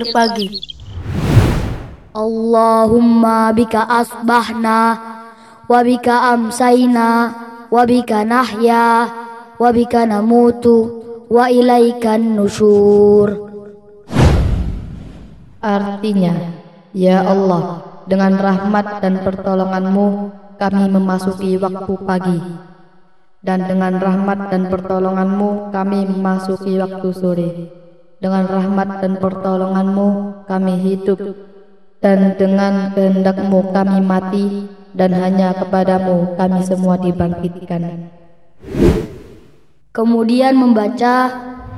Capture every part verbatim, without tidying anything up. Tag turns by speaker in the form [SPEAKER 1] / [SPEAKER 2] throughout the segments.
[SPEAKER 1] pagi.
[SPEAKER 2] Allahumma bika asbahna wa bika amsayna wa bika nahya wa bika namutu wa ilaikan nusyur.
[SPEAKER 3] Artinya, ya Allah, dengan rahmat dan pertolongan-Mu kami memasuki waktu pagi, dan dengan rahmat dan pertolongan-Mu kami memasuki waktu sore. Dengan rahmat dan pertolongan-Mu kami hidup, dan dengan kehendak-Mu kami mati, dan hanya kepadamu kami semua dibangkitkan.
[SPEAKER 2] Kemudian membaca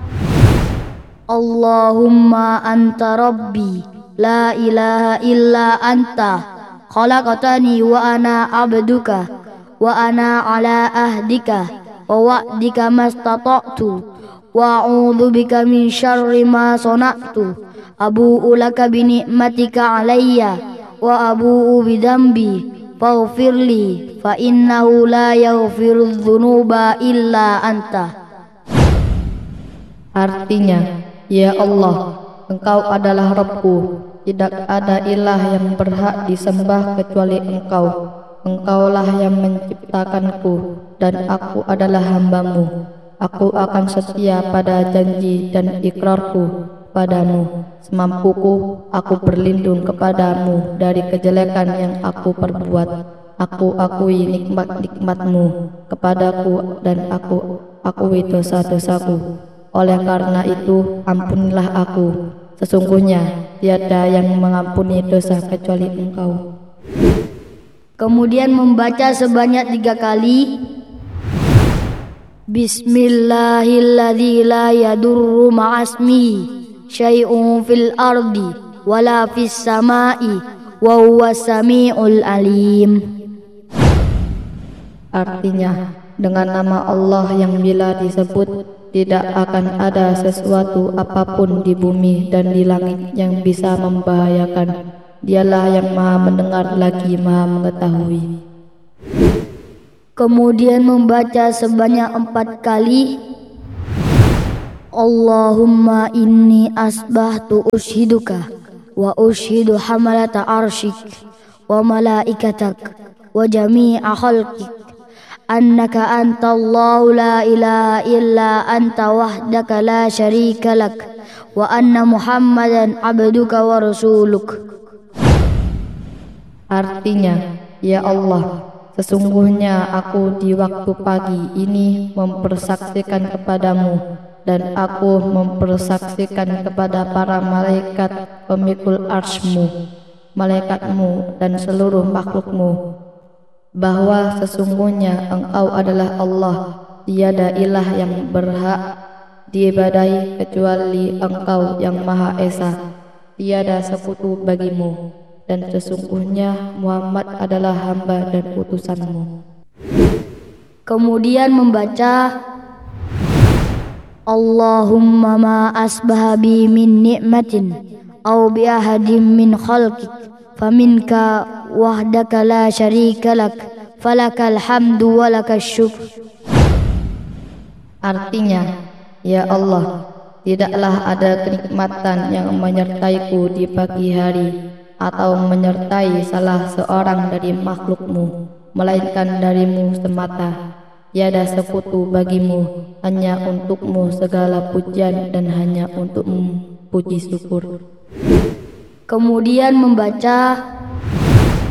[SPEAKER 2] Allahumma anta rabbi la ilaha illa anta khalaqtani wa ana abduka wa ana ala ahdika wa wa'dika mastata'tu wa a'udzu bika min syarri ma sana'tu abu'u laka bi ni'matika alayya wa abu'u bi dzambi faghfirli fa innahu la yaghfiru dzunuba illa anta.
[SPEAKER 3] Artinya, ya Allah, Engkau adalah Rabbku, tidak ada ilah yang berhak disembah kecuali Engkau. Engkaulah yang menciptakanku, dan aku adalah hamba-Mu. Aku akan setia pada janji dan ikrarku padamu. Semampuku, aku berlindung kepadamu dari kejelekan yang aku perbuat. Aku akui nikmat-nikmat-Mu kepadaku, dan aku akui dosa-dosaku. Oleh karena itu, ampunilah aku. Sesungguhnya tiada yang mengampuni dosa kecuali Engkau.
[SPEAKER 2] Kemudian membaca sebanyak tiga kali Bismillahilladzi la yadurru ma'asmihi syai'un fil ardi wala fis sama'i wa huwas sami'ul alim.
[SPEAKER 3] Artinya, dengan nama Allah yang bila disebut tidak akan ada sesuatu apapun di bumi dan di langit yang bisa membahayakan. Dialah yang maha mendengar lagi maha mengetahui.
[SPEAKER 2] Kemudian membaca sebanyak empat kali Allahumma inni asbahtu ushiduka wa ushidu hamalata arshik wa malaikatak wa jami'a khalqik annaka antallahu la ilaha illa anta wahdaka la syarika lak wa anna muhammadan abduka wa rasuluk.
[SPEAKER 3] Artinya, ya Allah, sesungguhnya aku di waktu pagi ini mempersaksikan kepadamu, dan aku mempersaksikan kepada para malaikat pemikul arsy-Mu, malaikatmu dan seluruh makhluk-Mu, bahwa sesungguhnya Engkau adalah Allah, tiada ilah yang berhak diibadahi kecuali Engkau yang Maha Esa, tiada sekutu bagimu, dan sesungguhnya Muhammad adalah hamba dan utusan-Mu.
[SPEAKER 2] Kemudian membaca Allahumma ma asbaha bi min ni'matin aw bi ahadin min khalqik faminka wahdaka la syarika lak falakal hamdu wa lakas syukr.
[SPEAKER 3] Artinya, ya Allah, tidaklah ada kenikmatan yang menyertaiku di pagi hari atau menyertai salah seorang dari makhluk-Mu, melainkan dari-Mu semata. Tiada sekutu bagimu, hanya untuk-Mu segala pujian dan hanya untuk-Mu puji syukur.
[SPEAKER 2] Kemudian membaca